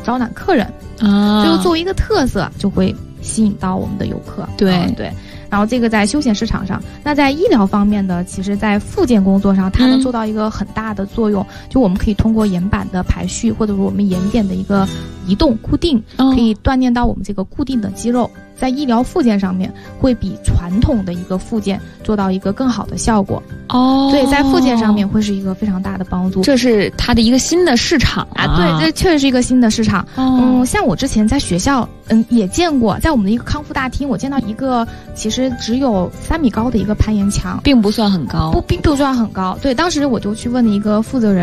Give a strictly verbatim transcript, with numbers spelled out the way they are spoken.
招揽客人啊， 就作为一个特色，就会吸引到我们的游客。 对、 嗯、对。然后这个在休闲市场上，那在医疗方面的，其实在复健工作上，它能做到一个很大的作用。嗯、就我们可以通过眼板的排序，或者说我们眼点的一个移动固定， 哦、 可以锻炼到我们这个固定的肌肉。在医疗复健上面，会比传统的一个复健做到一个更好的效果。 哦， 所以在复健上面会是一个非常大的帮助。 这是它的一个新的市场 啊, 啊！对，这确实是一个新的市场。 哦、 嗯，像我之前在学校，嗯，也见过，在我们的一个康复大厅，我见到一个其实只有三米高的一个攀岩墙， 并不算很高， 不，并不算很高。对，当时我就去问了一个负责人。